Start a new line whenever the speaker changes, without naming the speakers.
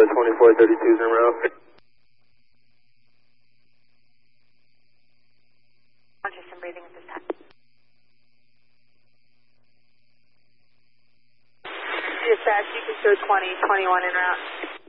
show 2432's en route.
Conscious and breathing at this time.
Dispatch, you can show 2021 en route.